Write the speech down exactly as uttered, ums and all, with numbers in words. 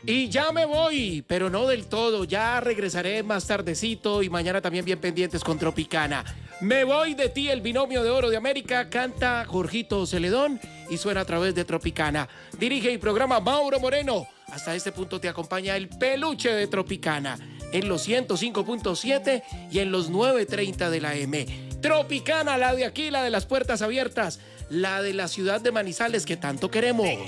Y ya me voy, pero no del todo. Ya regresaré más tardecito y mañana también bien pendientes con Tropicana. Me voy de ti, el binomio de oro de América. Canta Jorgito Celedón y suena a través de Tropicana. Dirige y programa Mauro Moreno. Hasta este punto te acompaña el peluche de Tropicana en los ciento cinco punto siete y en los nueve treinta de la M. Tropicana, la de aquí, la de las puertas abiertas, la de la ciudad de Manizales que tanto queremos.